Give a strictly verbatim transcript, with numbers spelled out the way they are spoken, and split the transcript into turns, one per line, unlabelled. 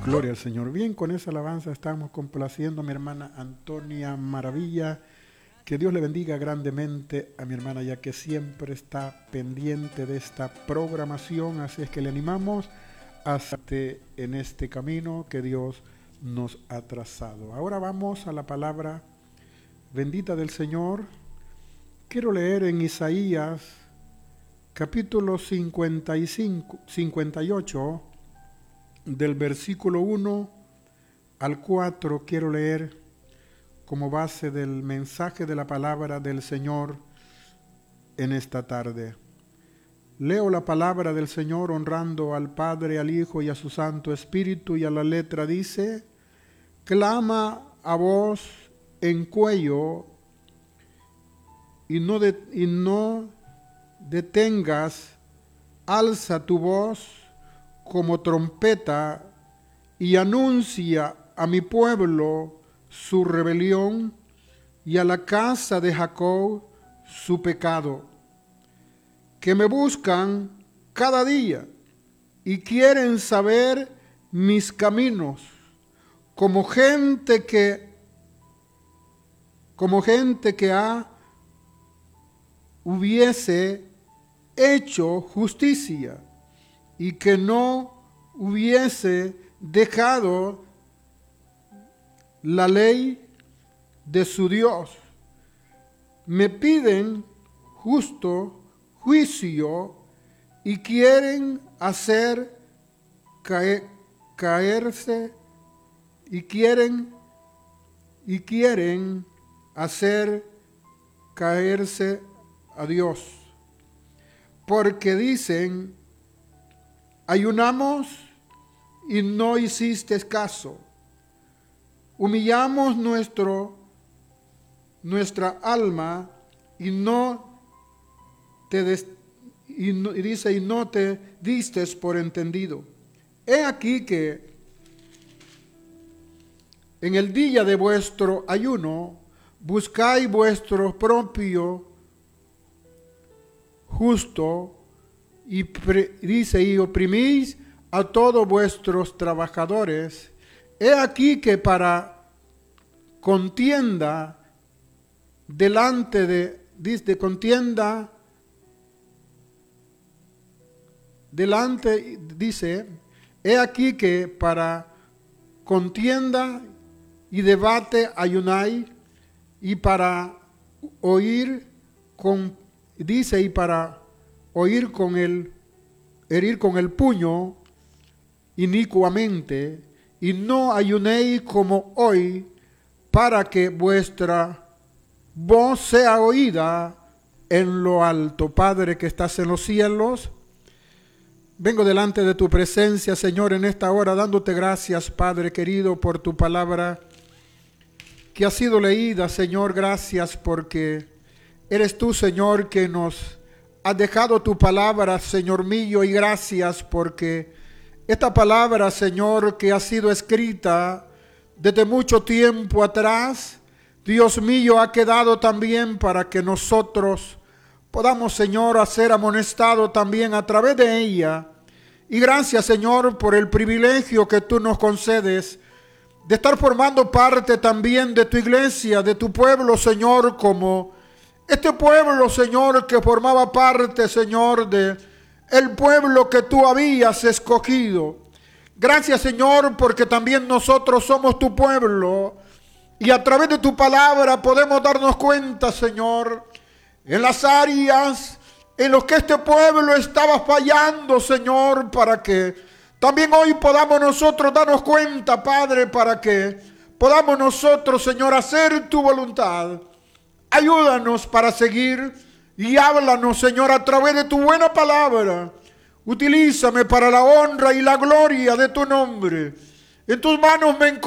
Gloria al Señor. Bien, con esa alabanza estamos complaciendo a mi hermana Antonia Maravilla. Que Dios le bendiga grandemente a mi hermana, ya que siempre está pendiente de esta programación. Así es que le animamos a estar en este camino que Dios nos ha trazado. Ahora vamos a la palabra bendita del Señor. Quiero leer en Isaías capítulo cincuenta y cinco, cincuenta y ocho, del versículo uno al cuatro. Quiero leer como base del mensaje de la palabra del Señor en esta tarde. Leo la palabra del Señor honrando al Padre, al Hijo y a su Santo Espíritu, y a la letra dice: clama a voz en cuello y no, de, y no detengas, alza tu voz como trompeta y anuncia a mi pueblo su rebelión y a la casa de Jacob su pecado, que me buscan cada día y quieren saber mis caminos, como gente que como gente que ha hubiese hecho justicia y que no hubiese dejado la ley de su Dios. Me piden justo juicio y quieren hacer caer, caerse y quieren y quieren hacer caerse a Dios, porque dicen: ayunamos y no hiciste caso. Humillamos nuestro, nuestra alma y no te des, y, no, y dice y no te diste por entendido. He aquí que en el día de vuestro ayuno buscáis vuestro propio justo y pre, dice y oprimís a todos vuestros trabajadores. He aquí que para contienda delante de, dice, contienda delante, dice, he aquí que para contienda y debate ayunáis, y para oír con, dice, y para oír con el, herir con el puño inicuamente, y no ayunéis como hoy, para que vuestra voz sea oída en lo alto. Padre que estás en los cielos, vengo delante de tu presencia, Señor, en esta hora, dándote gracias, Padre querido, por tu palabra que ha sido leída, Señor. Gracias porque eres tú, Señor, que nos has dejado tu palabra, Señor mío, y gracias porque esta palabra, Señor, que ha sido escrita desde mucho tiempo atrás, Dios mío, ha quedado también para que nosotros podamos, Señor, ser amonestados también a través de ella. Y gracias, Señor, por el privilegio que tú nos concedes de estar formando parte también de tu iglesia, de tu pueblo, Señor, como este pueblo, Señor, que formaba parte, Señor, de el pueblo que tú habías escogido. Gracias, Señor, porque también nosotros somos tu pueblo y a través de tu palabra podemos darnos cuenta, Señor, en las áreas en las que este pueblo estaba fallando, Señor, para que también hoy podamos nosotros darnos cuenta, Padre, para que podamos nosotros, Señor, hacer tu voluntad. Ayúdanos para seguir y háblanos, Señor, a través de tu buena palabra. Utilízame para la honra y la gloria de tu nombre. En tus manos me encomiendo.